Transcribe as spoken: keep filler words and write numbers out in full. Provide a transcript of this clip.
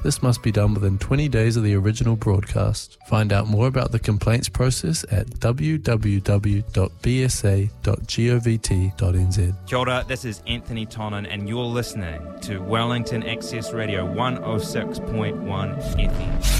This must be done within twenty days of the original broadcast. Find out more about the complaints process at w w w dot b s a dot govt dot n z. Kia ora, this is Anthony Tonin and you're listening to Wellington Access Radio one oh six point one F M.